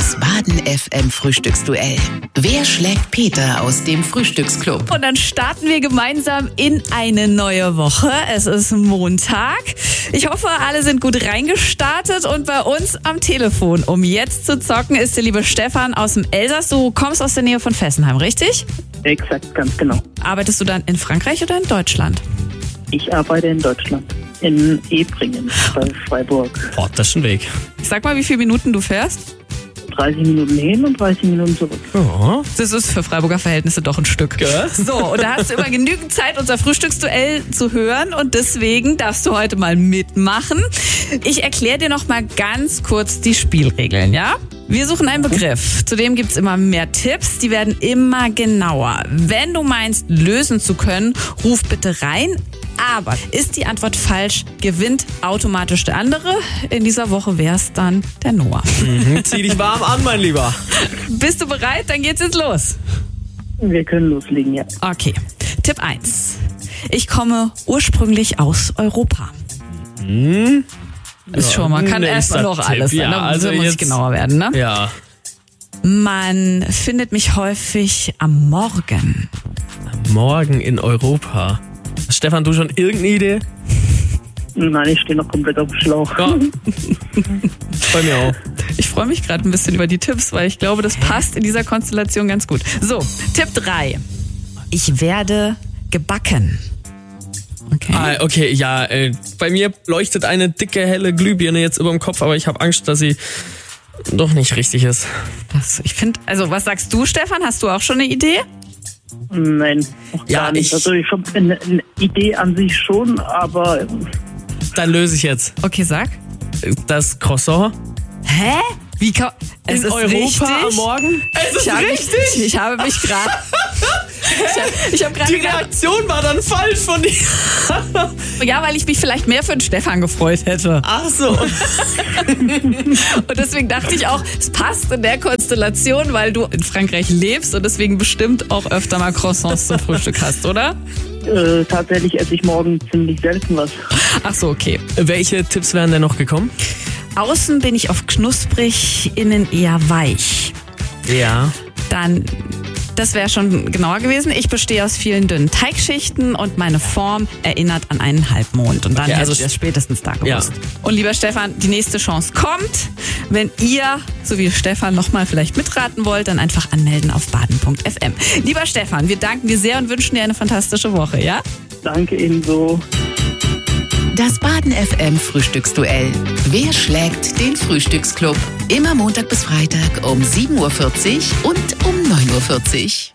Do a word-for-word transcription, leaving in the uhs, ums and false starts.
Das Baden F M Frühstücksduell. Wer schlägt Peter aus dem Frühstücksclub? Und dann starten wir gemeinsam in eine neue Woche. Es ist Montag. Ich hoffe, alle sind gut reingestartet und bei uns am Telefon, um jetzt zu zocken, ist der liebe Stefan aus dem Elsass. Du kommst aus der Nähe von Fessenheim, richtig? Exakt, ganz genau. Arbeitest du dann in Frankreich oder in Deutschland? Ich arbeite in Deutschland, in Ebringen bei Freiburg. Boah, das ist ein Weg. Sag mal, wie viele Minuten du fährst? dreißig Minuten hin und dreißig Minuten zurück. Oh. Das ist für Freiburger Verhältnisse doch ein Stück. Ja. So, und da hast du immer genügend Zeit, unser Frühstücksduell zu hören und deswegen darfst du heute mal mitmachen. Ich erkläre dir noch mal ganz kurz die Spielregeln, ja? Wir suchen einen Begriff. Zudem gibt's immer mehr Tipps, die werden immer genauer. Wenn du meinst, lösen zu können, ruf bitte rein. Aber ist die Antwort falsch, gewinnt automatisch der andere. In dieser Woche wäre es dann der Noah. Mhm, zieh dich warm an, mein Lieber. Bist du bereit? Dann geht's jetzt los. Wir können loslegen, ja. Okay. Tipp eins. Ich komme ursprünglich aus Europa. Hm? Ist schon mal, kann erstmal noch Tipp. alles sein. Ja, Da also muss ich jetzt- genauer werden, ne? Ja. Man findet mich häufig am Morgen. Morgen in Europa. Stefan, du schon irgendeine Idee? Nein, ich stehe noch komplett auf dem Schlauch. Ja. Bei mir auch. Ich freue mich gerade ein bisschen über die Tipps, weil ich glaube, das passt in dieser Konstellation ganz gut. So, Tipp drei. Ich werde gebacken. Okay. Ah, okay, ja, äh, bei mir leuchtet eine dicke, helle Glühbirne jetzt über dem Kopf, aber ich habe Angst, dass sie doch nicht richtig ist. Das, ich finde, also was sagst du, Stefan? Hast du auch schon eine Idee? Nein, noch Ja, gar nicht. ich- Also ich habe eine, eine Idee an sich schon, aber Dann löse ich jetzt. Okay, sag. Das Croissant Hä? Wie kann, es in ist Europa richtig. am Morgen? Es ist Ich habe, richtig! Ich, ich habe mich gerade... Ich habe ich hab gerade Die gedacht, Reaktion war dann falsch von dir. ja, weil ich mich vielleicht mehr für den Stefan gefreut hätte. Ach so. Und deswegen dachte ich auch, es passt in der Konstellation, weil du in Frankreich lebst und deswegen bestimmt auch öfter mal Croissants zum Frühstück hast, oder? äh, tatsächlich esse ich morgen ziemlich selten was. Ach so, okay. Welche Tipps wären denn noch gekommen? Außen bin ich oft knusprig, innen eher weich. Ja. Dann, das wäre schon genauer gewesen. Ich bestehe aus vielen dünnen Teigschichten und meine Form erinnert an einen Halbmond. Und dann Okay, hätte also ich das spätestens da gewusst. Ja. Und lieber Stefan, die nächste Chance kommt. Wenn ihr, so wie Stefan, nochmal vielleicht mitraten wollt, dann einfach anmelden auf baden punkt f m. Lieber Stefan, wir danken dir sehr und wünschen dir eine fantastische Woche, ja? Danke ebenso. Das Baden F M Frühstücksduell. Wer schlägt den Frühstücksclub? Immer Montag bis Freitag um sieben Uhr vierzig und um neun Uhr vierzig.